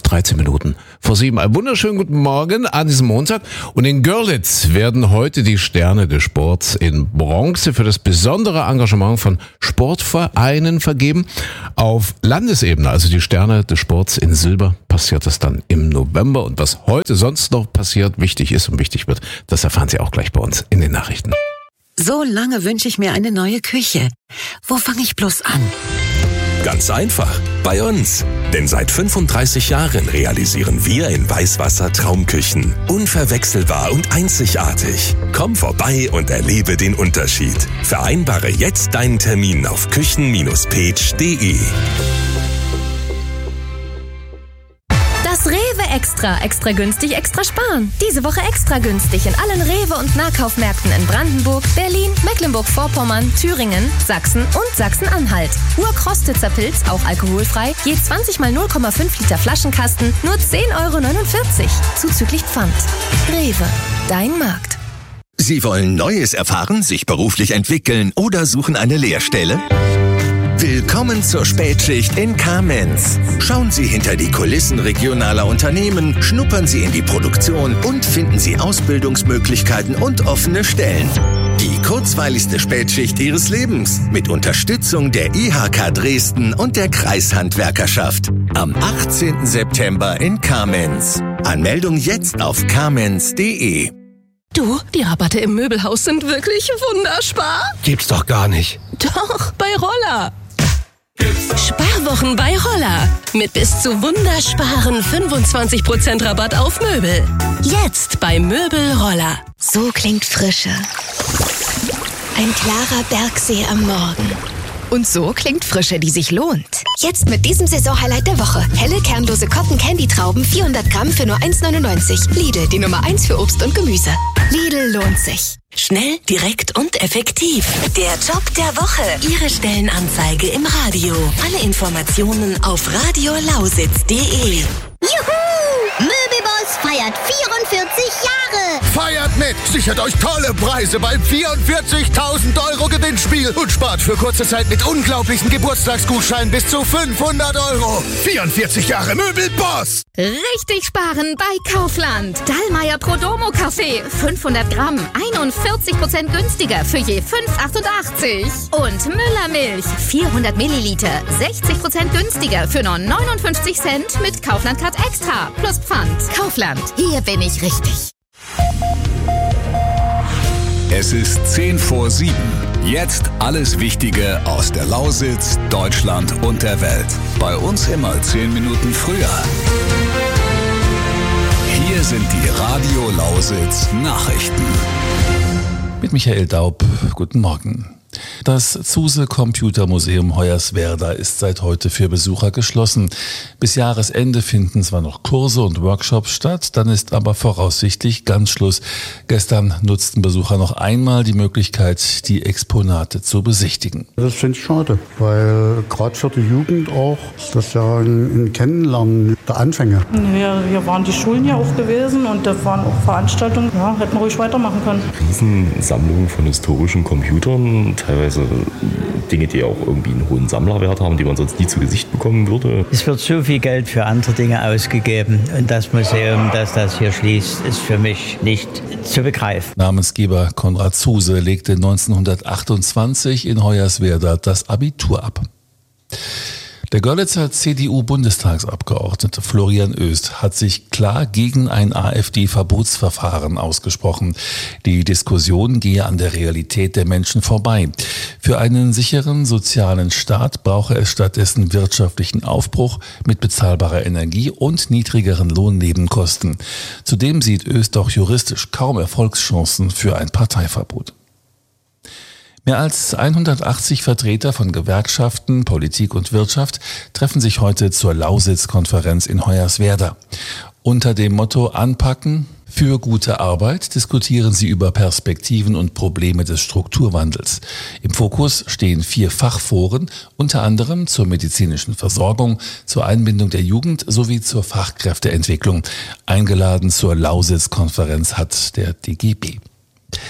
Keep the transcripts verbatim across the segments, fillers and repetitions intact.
dreizehn Minuten vor sieben. Einen wunderschönen guten Morgen an diesem Montag. Und in Görlitz werden heute die Sterne des Sports in Bronze für das besondere Engagement von Sportvereinen vergeben. Auf Landesebene, also die Sterne des Sports in Silber, passiert es dann im November. Und was heute sonst noch passiert, wichtig ist und wichtig wird, das erfahren Sie auch gleich bei uns in den Nachrichten. So lange wünsche ich mir eine neue Küche. Wo fange ich bloß an? Ganz einfach, bei uns. Denn seit fünfunddreißig Jahren realisieren wir in Weißwasser Traumküchen. Unverwechselbar und einzigartig. Komm vorbei und erlebe den Unterschied. Vereinbare jetzt deinen Termin auf küchen Bindestrich page punkt de. Das Rewe Extra. Extra günstig, extra sparen. Diese Woche extra günstig in allen Rewe- und Nahkaufmärkten in Brandenburg, Berlin, Mecklenburg-Vorpommern, Thüringen, Sachsen und Sachsen-Anhalt. Urkrostitzer Pilz, auch alkoholfrei, je zwanzig mal null Komma fünf Liter Flaschenkasten, nur zehn Euro neunundvierzig. Zuzüglich Pfand. Rewe, dein Markt. Sie wollen Neues erfahren, sich beruflich entwickeln oder suchen eine Lehrstelle? Willkommen zur Spätschicht in Kamenz. Schauen Sie hinter die Kulissen regionaler Unternehmen, schnuppern Sie in die Produktion und finden Sie Ausbildungsmöglichkeiten und offene Stellen. Die kurzweiligste Spätschicht Ihres Lebens mit Unterstützung der I H K Dresden und der Kreishandwerkerschaft. Am achtzehnten September in Kamenz. Anmeldung jetzt auf kamenz punkt de. Du, die Rabatte im Möbelhaus sind wirklich wunderspar. Gibt's doch gar nicht. Doch, bei Roller. Sparwochen bei Roller. Mit bis zu wundersparen fünfundzwanzig Prozent Rabatt auf Möbel. Jetzt bei Möbel Roller. So klingt Frische. Ein klarer Bergsee am Morgen. Und so klingt Frische, die sich lohnt. Jetzt mit diesem Saisonhighlight der Woche. Helle, kernlose Cotton-Candy-Trauben, vierhundert Gramm für nur eins neunundneunzig. Lidl, die Nummer eins für Obst und Gemüse. Lidl lohnt sich. Schnell, direkt und effektiv. Der Job der Woche. Ihre Stellenanzeige im Radio. Alle Informationen auf radiolausitz punkt de. Juhu! Möbelboss feiert vierundvierzig Jahre! Feiert mit! Sichert euch tolle Preise beim vierundvierzigtausend Euro Gewinnspiel und spart für kurze Zeit mit unglaublichen Geburtstagsgutscheinen bis zu fünfhundert Euro. vierundvierzig Jahre Möbelboss! Richtig sparen bei Kaufland. Dallmayr Prodomo Kaffee. fünfhundert Gramm. einundvierzig Prozent günstiger für je fünf Euro achtundachtzig. Und Müller Milch. vierhundert Milliliter. sechzig Prozent günstiger für nur neunundfünfzig Cent mit Kaufland Card Extra. Plus Pfand. Kaufland. Hier bin ich richtig. Es ist zehn vor sieben. Jetzt alles Wichtige aus der Lausitz, Deutschland und der Welt. Bei uns immer zehn Minuten früher. Hier sind die Radio Lausitz Nachrichten. Mit Michael Daub, guten Morgen. Das Zuse Computermuseum Hoyerswerda ist seit heute für Besucher geschlossen. Bis Jahresende finden zwar noch Kurse und Workshops statt, dann ist aber voraussichtlich ganz Schluss. Gestern nutzten Besucher noch einmal die Möglichkeit, die Exponate zu besichtigen. Das finde ich schade, weil gerade für die Jugend auch, ist das ja ein, ein Kennenlernen der Anfänge. Ja, hier waren die Schulen ja auch gewesen und da waren auch Veranstaltungen, ja, hätten ruhig weitermachen können. Riesensammlungen von historischen Computern, teilweise Dinge, die auch irgendwie einen hohen Sammlerwert haben, die man sonst nie zu Gesicht bekommen würde. Es wird so viel Geld für andere Dinge ausgegeben und das Museum, das das hier schließt, ist für mich nicht zu begreifen. Namensgeber Konrad Zuse legte neunzehnhundertachtundzwanzig in Hoyerswerda das Abitur ab. Der Görlitzer C D U-Bundestagsabgeordnete Florian Oest hat sich klar gegen ein AfD-Verbotsverfahren ausgesprochen. Die Diskussion gehe an der Realität der Menschen vorbei. Für einen sicheren sozialen Staat brauche es stattdessen wirtschaftlichen Aufbruch mit bezahlbarer Energie und niedrigeren Lohnnebenkosten. Zudem sieht Oest auch juristisch kaum Erfolgschancen für ein Parteiverbot. Mehr als hundertachtzig Vertreter von Gewerkschaften, Politik und Wirtschaft treffen sich heute zur Lausitz-Konferenz in Hoyerswerda. Unter dem Motto Anpacken für gute Arbeit diskutieren sie über Perspektiven und Probleme des Strukturwandels. Im Fokus stehen vier Fachforen, unter anderem zur medizinischen Versorgung, zur Einbindung der Jugend sowie zur Fachkräfteentwicklung. Eingeladen zur Lausitz-Konferenz hat der D G B.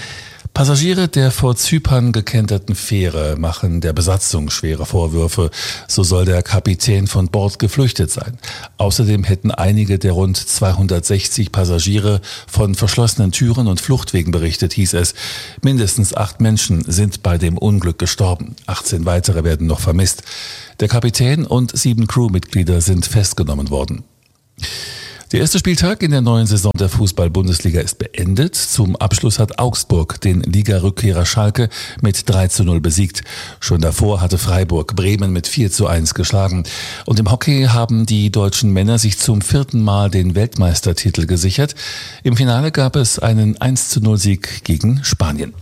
Passagiere der vor Zypern gekenterten Fähre machen der Besatzung schwere Vorwürfe. So soll der Kapitän von Bord geflüchtet sein. Außerdem hätten einige der rund zweihundertsechzig Passagiere von verschlossenen Türen und Fluchtwegen berichtet, hieß es. Mindestens acht Menschen sind bei dem Unglück gestorben. achtzehn weitere werden noch vermisst. Der Kapitän und sieben Crewmitglieder sind festgenommen worden. Der erste Spieltag in der neuen Saison der Fußball-Bundesliga ist beendet. Zum Abschluss hat Augsburg den Ligarückkehrer Schalke mit drei zu null besiegt. Schon davor hatte Freiburg Bremen mit vier zu eins geschlagen. Und im Hockey haben die deutschen Männer sich zum vierten Mal den Weltmeistertitel gesichert. Im Finale gab es einen eins zu null Sieg gegen Spanien.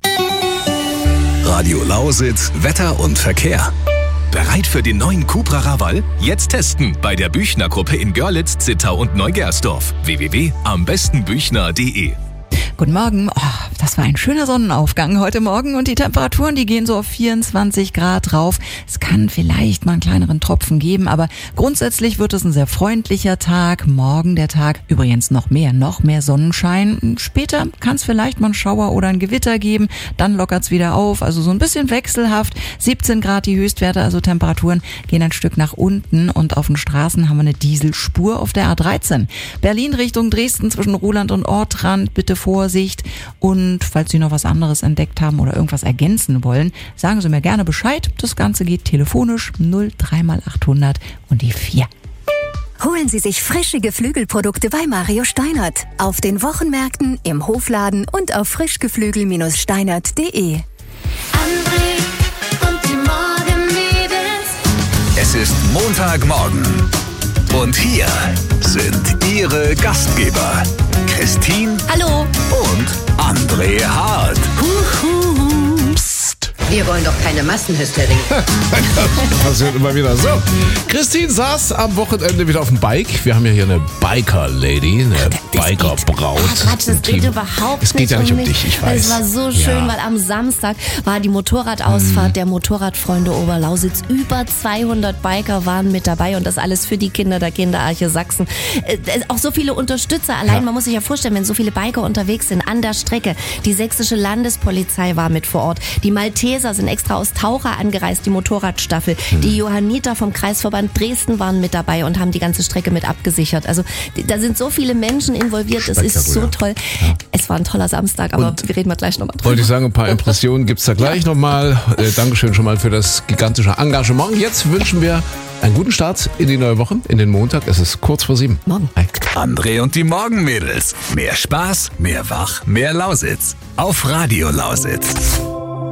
Radio Lausitz, Wetter und Verkehr. Bereit für den neuen Cupra Raval? Jetzt testen bei der Büchner Gruppe in Görlitz, Zittau und Neugersdorf. w w w punkt am besten büchner punkt d e. Guten Morgen. Oh, das war ein schöner Sonnenaufgang heute Morgen und die Temperaturen, die gehen so auf vierundzwanzig Grad rauf. Es kann vielleicht mal einen kleineren Tropfen geben, aber grundsätzlich wird es ein sehr freundlicher Tag. Morgen der Tag übrigens noch mehr, noch mehr Sonnenschein. Später kann es vielleicht mal einen Schauer oder ein Gewitter geben, dann lockert es wieder auf, also so ein bisschen wechselhaft. siebzehn Grad die Höchstwerte, also Temperaturen gehen ein Stück nach unten und auf den Straßen haben wir eine Dieselspur auf der A dreizehn. Berlin Richtung Dresden zwischen Ruhland und Ortrand, bitte Vorsicht. Und falls Sie noch was anderes entdeckt haben oder irgendwas ergänzen wollen, sagen Sie mir gerne Bescheid. Das Ganze geht telefonisch null drei mal achthundert und die vier. Holen Sie sich frische Geflügelprodukte bei Mario Steinert. Auf den Wochenmärkten, im Hofladen und auf frischgeflügel Steinert punkt de. André und die Morgenmädels. Es ist Montagmorgen. Und hier sind Ihre Gastgeber, Christine Hallo und André Hart. Huhu. Psst. Wir wollen doch keine Massenhysterie. Das passiert immer wieder. So, Christine saß am Wochenende wieder auf dem Bike. Wir haben ja hier eine Biker-Lady, eine Biker-Braut. Quatsch, das geht überhaupt es geht nicht ja nicht um um mich. dich, ich weiß. Es war so schön, Ja. weil am Samstag war die Motorradausfahrt Mhm. der Motorradfreunde Oberlausitz. Über zweihundert Biker waren mit dabei und das alles für die Kinder der Kinderarche Sachsen. Äh, auch so viele Unterstützer. Allein, Ja. man muss sich ja vorstellen, wenn so viele Biker unterwegs sind an der Strecke. Die sächsische Landespolizei war mit vor Ort. Die Malteser sind extra aus Taucher angereist, die Motorradstaffel. Mhm. Die Johanniter vom Kreisverband Dresden waren mit dabei und haben die ganze Strecke mit abgesichert. Also da sind so viele Menschen involviert. Das ist so toll. Es war ein toller Samstag, aber Und wir reden mal gleich nochmal drüber. Wollte ich sagen, ein paar Impressionen gibt's da gleich nochmal. Äh, Dankeschön schon mal für das gigantische Engagement. Jetzt wünschen wir einen guten Start in die neue Woche, in den Montag. Es ist kurz vor sieben. Morgen. Hi. André und die Morgenmädels. Mehr Spaß, mehr Wach, mehr Lausitz. Auf Radio Lausitz.